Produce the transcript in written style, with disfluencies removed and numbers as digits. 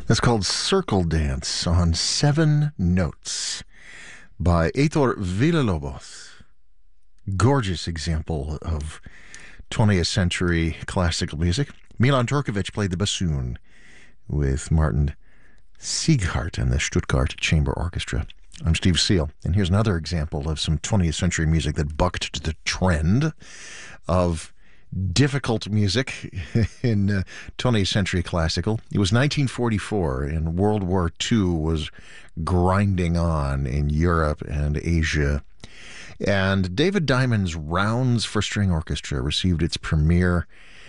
That's called Circle Dance on Seven Notes by Heitor Villalobos. Gorgeous example of 20th century classical music. Milan Turkovic played the bassoon with Martin Sieghart and the Stuttgart Chamber Orchestra. I'm Steve Seal, and here's another example of some 20th century music that bucked the trend of difficult music in 20th century classical. It was 1944, and World War II was grinding on in Europe and Asia. And David Diamond's Rounds for String Orchestra received its premiere